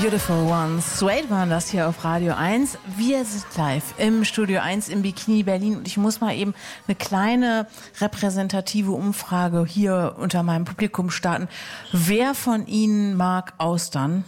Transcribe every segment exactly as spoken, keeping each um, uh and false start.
Beautiful Ones. Suede waren das hier auf Radio eins. Wir sind live im Studio eins im Bikini Berlin und ich muss mal eben eine kleine repräsentative Umfrage hier unter meinem Publikum starten. Wer von Ihnen mag Austern?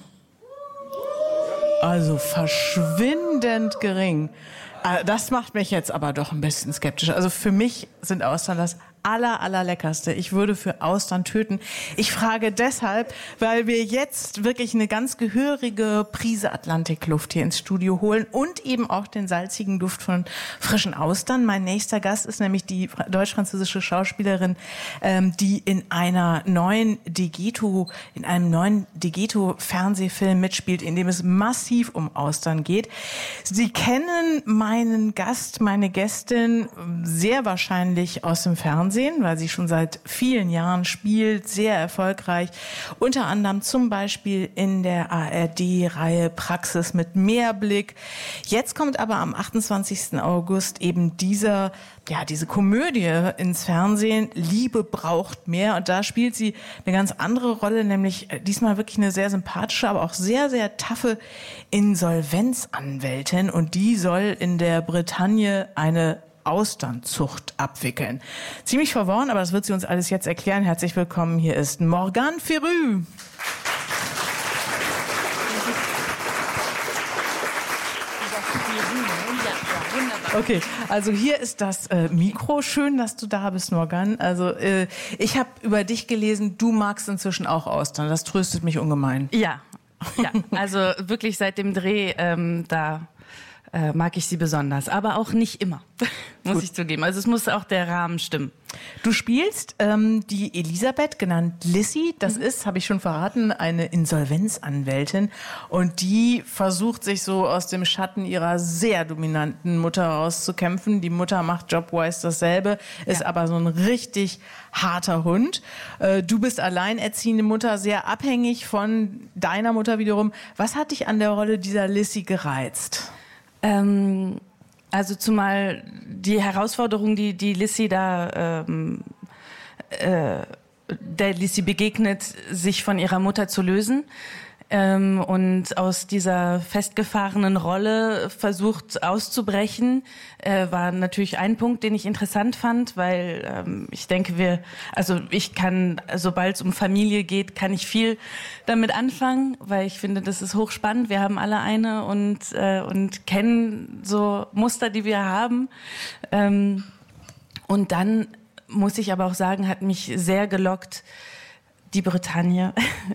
Also verschwindend gering. Das macht mich jetzt aber doch ein bisschen skeptisch. Also für mich sind Austern das aller, allerleckerste. Ich würde für Austern töten. Ich frage deshalb, weil wir jetzt wirklich eine ganz gehörige Prise Atlantikluft hier ins Studio holen und eben auch den salzigen Duft von frischen Austern. Mein nächster Gast ist nämlich die deutsch-französische Schauspielerin, ähm, die in einer neuen Degeto, in einem neuen Degeto-Fernsehfilm mitspielt, in dem es massiv um Austern geht. Sie kennen meinen Gast, meine Gästin sehr wahrscheinlich aus dem Fernsehen, weil sie schon seit vielen Jahren spielt, sehr erfolgreich. Unter anderem zum Beispiel in der A R D-Reihe Praxis mit Mehrblick. Jetzt kommt aber am achtundzwanzigsten August eben dieser, ja, diese Komödie ins Fernsehen. Liebe braucht mehr. Und da spielt sie eine ganz andere Rolle, nämlich diesmal wirklich eine sehr sympathische, aber auch sehr, sehr taffe Insolvenzanwältin. Und die soll in der Bretagne eine Austernzucht abwickeln. Ziemlich verworren, aber das wird sie uns alles jetzt erklären. Herzlich willkommen, hier ist Morgane Ferrü. Okay, also hier ist das äh, Mikro. Schön, dass du da bist, Morgane. Also äh, ich habe über dich gelesen, du magst inzwischen auch Austern. Das tröstet mich ungemein. Ja, ja. Also wirklich seit dem Dreh, ähm, da äh, mag ich sie besonders. Aber auch nicht immer, muss Gut. ich zugeben. Also es muss auch der Rahmen stimmen. Du spielst ähm, die Elisabeth, genannt Lissy. Das mhm. ist, habe ich schon verraten, eine Insolvenzanwältin. Und die versucht sich so aus dem Schatten ihrer sehr dominanten Mutter rauszukämpfen. Die Mutter macht jobwise dasselbe, ist ja. aber so ein richtig harter Hund. Äh, du bist alleinerziehende Mutter, sehr abhängig von deiner Mutter wiederum. Was hat dich an der Rolle dieser Lissy gereizt? Ähm... Also zumal die Herausforderung, die, die Lissy da, ähm, äh, der Lissy begegnet, sich von ihrer Mutter zu lösen ähm, und aus dieser festgefahrenen Rolle versucht auszubrechen, äh, war natürlich ein Punkt, den ich interessant fand, weil ähm, ich denke, wir, also ich kann, sobald es um Familie geht, kann ich viel damit anfangen, weil ich finde, das ist hochspannend. Wir haben alle eine und äh, und kennen so Muster, die wir haben. Ähm, und dann muss ich aber auch sagen, hat mich sehr gelockt, die Bretagne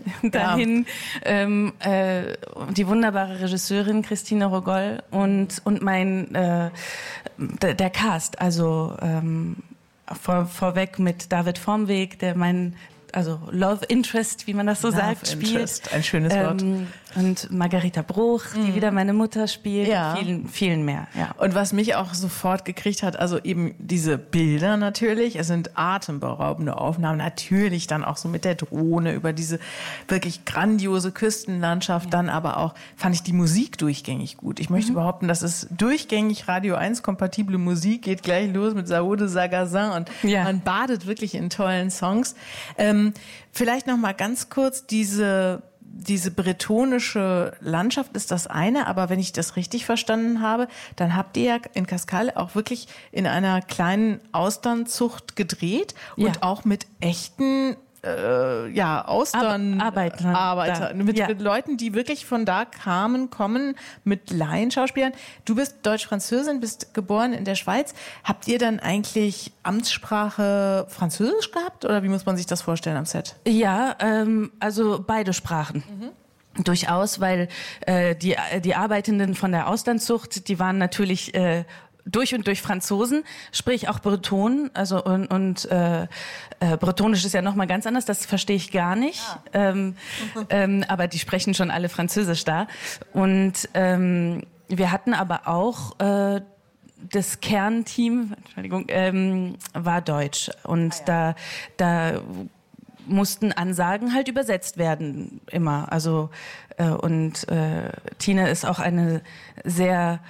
dahin, ja. ähm, äh, die wunderbare Regisseurin Christine Rogol und und mein äh, der, der Cast, also ähm, vor, vorweg mit David Vormweg, der mein also Love Interest, wie man das so Love sagt, Interest, spielt. Ein schönes Wort. Ähm, und Margarita Bruch, die mhm. wieder meine Mutter spielt, ja. vielen, vielen mehr. Ja. Und was mich auch sofort gekriegt hat, also eben diese Bilder natürlich, es sind atemberaubende Aufnahmen, natürlich dann auch so mit der Drohne über diese wirklich grandiose Küstenlandschaft, ja. dann aber auch, fand ich die Musik durchgängig gut. Ich möchte mhm. behaupten, das ist durchgängig Radio eins kompatible Musik, geht gleich los mit Saoud Sagazin und ja. man badet wirklich in tollen Songs. Ähm, vielleicht noch mal ganz kurz, diese diese bretonische Landschaft ist das eine, aber wenn ich das richtig verstanden habe, dann habt ihr ja in Cascale auch wirklich in einer kleinen Austernzucht gedreht und ja. auch mit echten äh, ja, Austern Arbeiter, Arbeiter, mit, ja. mit Leuten, die wirklich von da kamen, kommen, mit Laienschauspielern. Du bist Deutsch-Französin, bist geboren in der Schweiz. Habt ihr dann eigentlich Amtssprache Französisch gehabt oder wie muss man sich das vorstellen am Set? Ja, ähm, also beide Sprachen. Mhm. Durchaus, weil äh, die, die Arbeitenden von der Austernzucht, die waren natürlich äh, durch und durch Franzosen, sprich auch Breton, also und, und äh, äh, Bretonisch ist ja nochmal ganz anders, das verstehe ich gar nicht, ah. ähm, ähm, aber die sprechen schon alle Französisch da. Und ähm, wir hatten aber auch äh, das Kernteam, Entschuldigung, ähm, war deutsch und ah, ja. da da mussten Ansagen halt übersetzt werden immer. Also äh, und äh, Tina ist auch eine sehr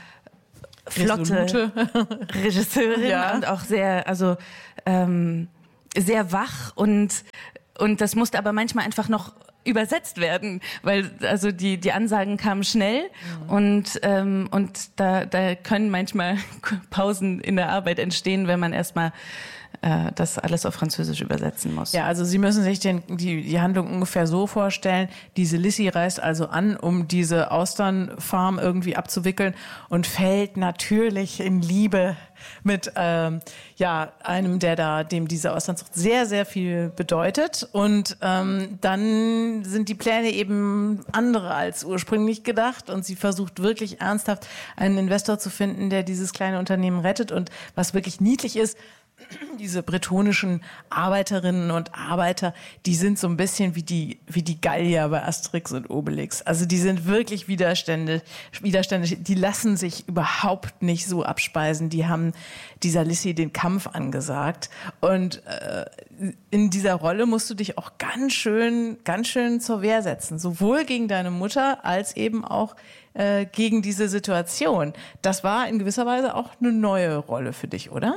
flotte Resolute. Regisseurin ja. und auch sehr, also ähm, sehr wach und und das musste aber manchmal einfach noch übersetzt werden, weil also die die Ansagen kamen schnell mhm. und ähm, und da da können manchmal Pausen in der Arbeit entstehen, wenn man erstmal äh, das alles auf Französisch übersetzen muss. Ja, also Sie müssen sich den, die die Handlung ungefähr so vorstellen: Diese Lissy reist also an, um diese Austernfarm irgendwie abzuwickeln und fällt natürlich in Liebe mit ähm, ja einem, der da dem diese Austernzucht sehr sehr viel bedeutet, und ähm, dann sind die Pläne eben andere als ursprünglich gedacht, und sie versucht wirklich ernsthaft einen Investor zu finden, der dieses kleine Unternehmen rettet. Und was wirklich niedlich ist, diese bretonischen Arbeiterinnen und Arbeiter, die sind so ein bisschen wie die, wie die Gallier bei Asterix und Obelix. Also die sind wirklich widerständig, widerständig. Die lassen sich überhaupt nicht so abspeisen. Die haben dieser Lissy den Kampf angesagt. Und äh, in dieser Rolle musst du dich auch ganz schön, ganz schön zur Wehr setzen. Sowohl gegen deine Mutter als eben auch äh, gegen diese Situation. Das war in gewisser Weise auch eine neue Rolle für dich, oder?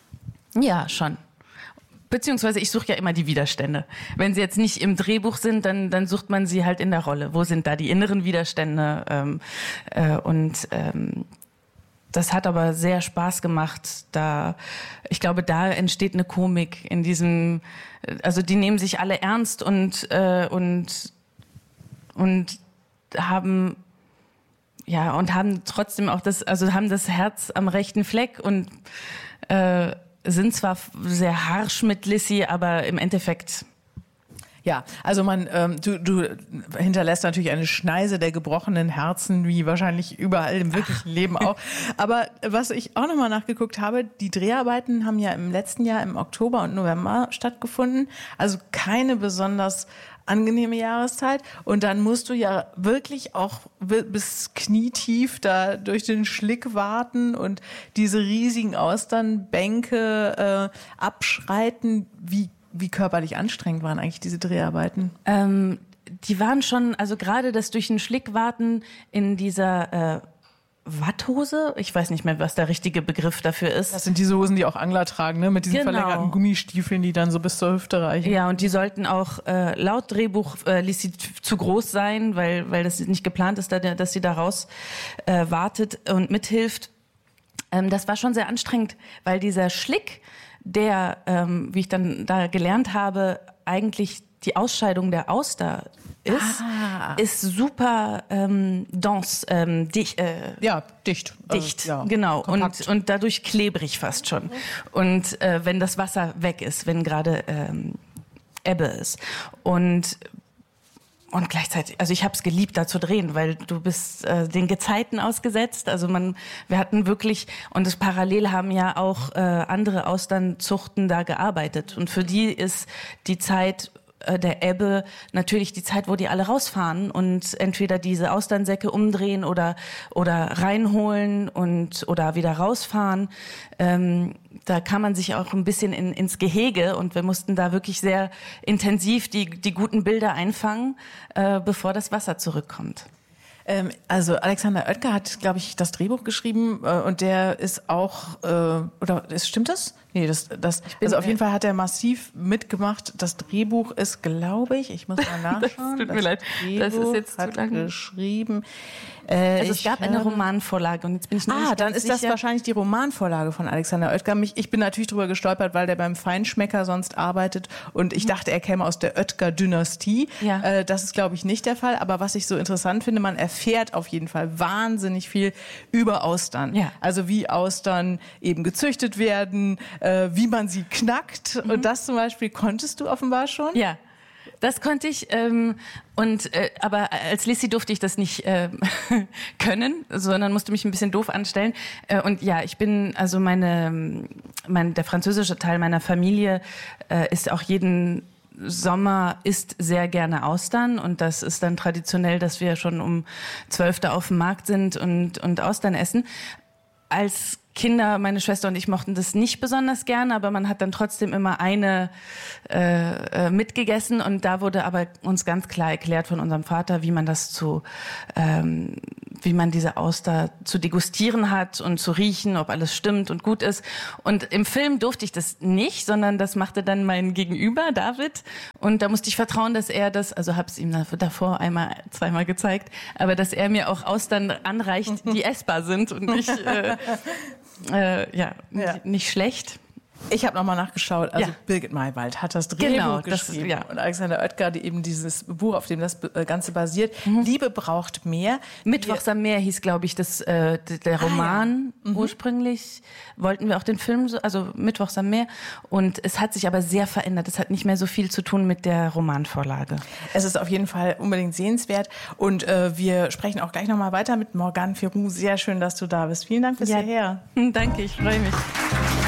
Ja, schon. Beziehungsweise ich suche ja immer die Widerstände. Wenn sie jetzt nicht im Drehbuch sind, dann, dann sucht man sie halt in der Rolle. Wo sind da die inneren Widerstände? Ähm, äh, und ähm, das hat aber sehr Spaß gemacht. Da, ich glaube, da entsteht eine Komik in diesem. Also die nehmen sich alle ernst und äh, und und haben ja und haben trotzdem auch das, also haben das Herz am rechten Fleck und äh, sind zwar sehr harsch mit Lissy, aber im Endeffekt. Ja, also man, ähm, du, du hinterlässt natürlich eine Schneise der gebrochenen Herzen, wie wahrscheinlich überall im wirklichen Ach. Leben auch. Aber was ich auch nochmal nachgeguckt habe, die Dreharbeiten haben ja im letzten Jahr im Oktober und November stattgefunden. Also keine besonders angenehme Jahreszeit. Und dann musst du ja wirklich auch bis knietief da durch den Schlick warten und diese riesigen Austernbänke äh, abschreiten. Wie Wie körperlich anstrengend waren eigentlich diese Dreharbeiten? Ähm, die waren schon, also gerade das durch den Schlick warten in dieser äh, Watthose, ich weiß nicht mehr, was der richtige Begriff dafür ist. Das sind diese Hosen, die auch Angler tragen, ne? Mit diesen genau. verlängerten Gummistiefeln, die dann so bis zur Hüfte reichen. Ja, und die sollten auch äh, laut Drehbuch äh, Lissy zu groß sein, weil weil das nicht geplant ist, dass sie da raus äh, wartet und mithilft. Ähm, das war schon sehr anstrengend, weil dieser Schlick, der, ähm, wie ich dann da gelernt habe, eigentlich die Ausscheidung der Auster ist, ah. ist super ähm, dense, ähm, dicht. Äh, ja, dicht. Dicht, äh, ja, genau. Und, und dadurch klebrig fast schon. Und äh, wenn das Wasser weg ist, wenn gerade ähm, Ebbe ist. Und Und gleichzeitig, also ich habe es geliebt, da zu drehen, weil du bist äh, den Gezeiten ausgesetzt. Also man, wir hatten wirklich, und das parallel haben ja auch äh, andere Austernzuchten da gearbeitet. Und für die ist die Zeit äh, der Ebbe natürlich die Zeit, wo die alle rausfahren und entweder diese Austernsäcke umdrehen oder oder reinholen und oder wieder rausfahren. Ähm, da kann man sich auch ein bisschen in, ins Gehege, und wir mussten da wirklich sehr intensiv die, die guten Bilder einfangen, äh, bevor das Wasser zurückkommt. Ähm, also Alexander Oetker hat, glaube ich, das Drehbuch geschrieben, äh, und der ist auch, äh, oder ist, stimmt das? Nee, das, das also auf jeden Fall hat er massiv mitgemacht. Das Drehbuch ist, glaube ich, ich muss mal nachschauen. Das tut mir das leid, Drehbuch das ist jetzt hat zu lang geschrieben. Äh, also es gab habe, eine Romanvorlage und jetzt bin ich noch Ah, nicht dann ist sicher. das wahrscheinlich die Romanvorlage von Alexander Oetker. Mich, ich bin natürlich drüber gestolpert, weil der beim Feinschmecker sonst arbeitet, und ich dachte, er käme aus der Oetker-Dynastie. Ja. Äh, das ist, glaube ich, nicht der Fall. Aber was ich so interessant finde, man erfährt auf jeden Fall wahnsinnig viel über Austern. Ja. Also wie Austern eben gezüchtet werden, äh, wie man sie knackt. Mhm. Und das zum Beispiel konntest du offenbar schon? Ja. Das konnte ich, ähm, und äh, aber als Lissy durfte ich das nicht äh, können, sondern musste mich ein bisschen doof anstellen. Äh, und ja, ich bin, also meine, mein, der französische Teil meiner Familie äh, ist auch jeden Sommer isst sehr gerne Austern, und das ist dann traditionell, dass wir schon um zwölf da auf dem Markt sind und und Austern essen. Als Kinder, meine Schwester und ich mochten das nicht besonders gerne, aber man hat dann trotzdem immer eine äh, mitgegessen, und da wurde aber uns ganz klar erklärt von unserem Vater, wie man das zu ähm, wie man diese Auster zu degustieren hat und zu riechen, ob alles stimmt und gut ist. Und im Film durfte ich das nicht, sondern das machte dann mein Gegenüber, David. Und da musste ich vertrauen, dass er das, also habe es ihm davor einmal, zweimal gezeigt, aber dass er mir auch Austern anreicht, die essbar sind und nicht, äh, äh, ja, Ja. Nicht, nicht schlecht. Ich habe nochmal nachgeschaut, also Ja. Birgit Maywald hat das Drehbuch Genau, das- geschrieben ja. und Alexander Oetker, die eben dieses Buch, auf dem das Ganze basiert, Liebe braucht mehr. Mittwochs am Meer hieß, glaube ich, das, äh, d- der Roman Ah, ja. ursprünglich. Wollten wir auch den Film, so, also Mittwochs am Meer. Und es hat sich aber sehr verändert. Es hat nicht mehr so viel zu tun mit der Romanvorlage. Es ist auf jeden Fall unbedingt sehenswert und äh, wir sprechen auch gleich nochmal weiter mit Morgane Ferrou. Sehr schön, dass du da bist. Vielen Dank bis hierher. Danke, ich freue mich.